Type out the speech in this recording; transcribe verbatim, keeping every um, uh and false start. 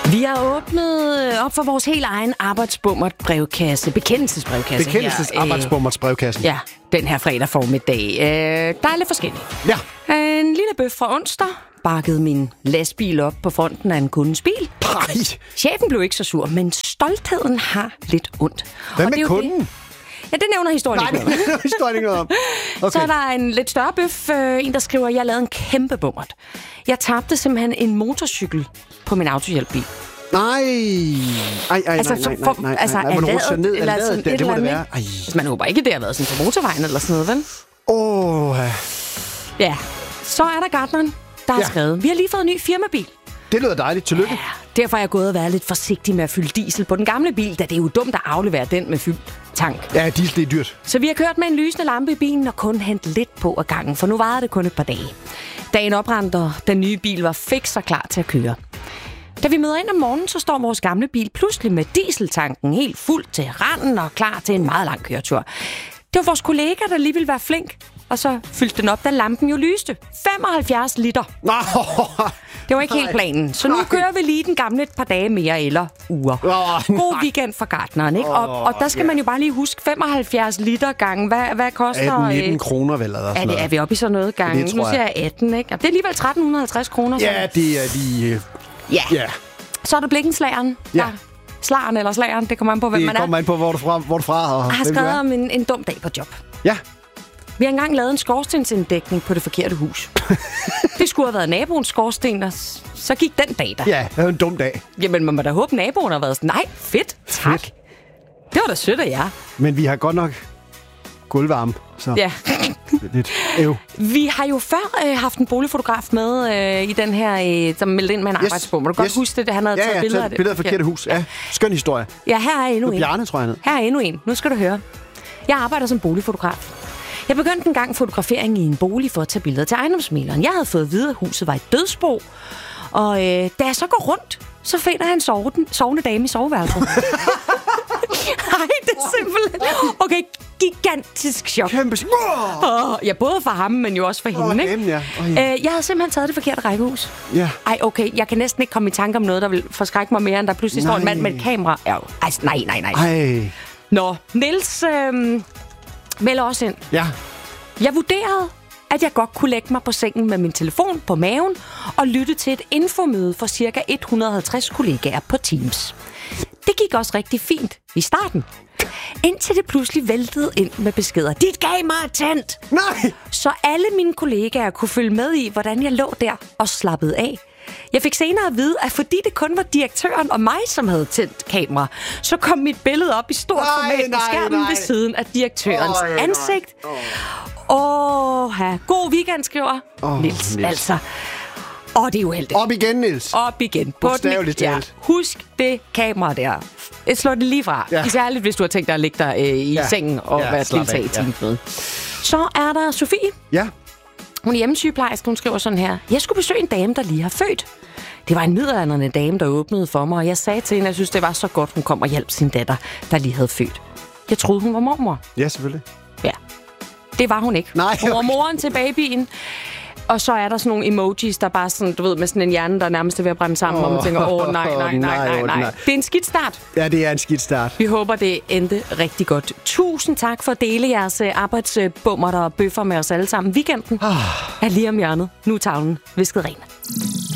Vi har åbnet op for vores helt egen arbejdsbummert brevkasse. Bekendelsesbrevkasse. Bekendelsesarbejdsbummerts brevkassen. Ja, den her fredag formiddag. Øh, der er lidt forskelligt. Ja. En lille bøf fra onsdag bakkede min lastbil op på fronten af en kundens bil. Nej. Chefen blev ikke så sur, men stoltheden har lidt ondt. Hvad Og med det er jo kunden? Det. Ja, det nævner historien Nej, ikke det nævner historien ikke noget om. Okay. Så er der en lidt større bøf. Øh, en, der skriver, jeg lavede en kæmpe bummert. Jeg tabte simpelthen en motorcykel på min autohjælpbil. Nej. Ej, ej, Altså, nej, så nej, for- nej, nej. altså, nej. Må du er rutsche ladet- ned? Er eller ladet sådan der? et Det må det eller være. andet, Ej. Altså, man håber ikke, det har været sådan på motorvejen eller sådan noget, vel? Åh. Ja. Så er der gartneren, der har Ja. skrevet, vi har lige fået en ny firmabil. Det lyder dejligt. Tillykke. Ja, derfor er jeg gået og været lidt forsigtig med at fylde diesel på den gamle bil, da det er jo dumt at aflevere den med fyldt tank. Ja, diesel det er dyrt. Så vi har kørt med en lysende lampe i bilen og kun hentet lidt på ad gangen, for nu varede det kun et par dage. Dagen oprandt, og den nye bil var fix og klar til at køre. Da vi møder ind om morgenen, så står vores gamle bil pludselig med dieseltanken helt fuld til randen og klar til en meget lang køretur. Det var vores kollega, der lige ville være flink, og så fyldte den op, da lampen jo lyste. femoghalvfjerds liter. Nej. Det var ikke helt planen. Så nu Nej. kører vi lige den gamle et par dage mere eller uger. Åh, God nej. weekend for gartneren, ikke? Og, og der skal man jo bare lige huske femoghalvfjerds liter gange. Hvad, hvad koster... atten nitten øh, kroner vel, eller sådan er, det, noget. er vi oppe i sådan noget gange? Det tror Nu jeg. siger jeg atten, ikke? Det er alligevel tretten halvtreds kroner. Så. Ja, det er lige... øh, ja. Ja. Så er der blikkenslageren. Ja. Der. Slageren eller slageren, det kommer an på, hvem Det man er. kommer an på, hvor du er fra, hvor du er fra og Jeg har hvem du skrevet er. om en, en dum dag på job. Ja. Vi har engang lavet en skorstensinddækning på det forkerte hus. Det skulle have været naboens skorsten, og s- så gik den dag der. Ja, det var en dum dag. Jamen, man må da håbe, naboen har været sådan, nej, fedt, tak. Fedt. Det var da sødt af jer. Men vi har godt nok gulvvarme, så Ja. lidt øv. Vi har jo før øh, haft en boligfotograf med øh, i den her, øh, som meldte ind med en Yes. arbejdsbom. Må du godt Yes. huske det? Han havde Ja, taget ja, billeder af taget det. billeder af forkerte hus. Ja, skøn historie. Ja, her er endnu Nu en. Bjarne, tror jeg, han hed. Her er endnu en. Nu skal du høre. Jeg arbejder som boligfotograf. Jeg begyndte en gang fotografering i en bolig for at tage billeder til ejendomsmægleren. Jeg havde fået at vide, at huset var et dødsbo. Og øh, da jeg så går rundt, så finder jeg en sovende, sovende dame i soveværelset. Nej, det er simpelthen... Okay, gigantisk chok. Kæmpe... Oh, ja, både for ham, men jo også for hende, Åh, ikke? hende, ja. Åh, Øh, jeg havde simpelthen taget det forkerte rækkehus. Ja. Ej, okay, jeg kan næsten ikke komme i tanke om noget, der vil forskrække mig mere, end der pludselig står en Nej. mand med et kamera. Ja, altså, nej, nej, nej. Ej. Nå, Niels øh, melder også ind. Ja. Jeg vurderede, at jeg godt kunne lægge mig på sengen med min telefon på maven og lytte til et infomøde for ca. et hundrede og halvtreds kollegaer på Teams. Det gik også rigtig fint i starten. Indtil det pludselig væltede ind med beskeder. Dit kamera er tændt! Nej! Så alle mine kollegaer kunne følge med i, hvordan jeg lå der og slappede af. Jeg fik senere at vide, at fordi det kun var direktøren og mig, som havde tændt kamera, så kom mit billede op i stort Nej, format på nej, skærmen nej. ved siden af direktørens Øj, nej. ansigt. Åh, oh, god weekend, skriver Åh, Niels. Niels. Altså. Åh, det er uheldigt. Op igen, Niels. Op igen. På den, Bogstaveligt ja. talt. Husk det kamera der. Slå det lige fra. Ja. Især hvis du har tænkt dig at ligge der øh, i Ja. sengen og Ja, være slap deltage i af, ja. teamsmøde. Så er der Sofie. Ja. Hun er hjemmesygeplejerske. Hun skriver sådan her. Jeg skulle besøge en dame, der lige har født. Det var en midaldrende dame, der åbnede for mig, og jeg sagde til hende, at jeg synes, det var så godt, hun kom og hjalp sin datter, der lige havde født. Jeg troede, hun var mormor. Ja, selvfølgelig. Ja. Det var hun ikke. Nej, Hun var okay. moren til babyen. Og så er der sådan nogle emojis, der bare sådan, du ved, med sådan en hjerne, der nærmest er ved at brænde sammen, oh, og man tænker, åh, oh, nej, nej, nej, nej, nej. nej. Det er en skidt start. Ja, det er en skidt start. Vi håber, det endte rigtig godt. Tusind tak for at dele jeres øh, arbejdsbummer og bøffer med os alle sammen. Weekenden er lige om hjørnet. Nu er tavlen visket ren.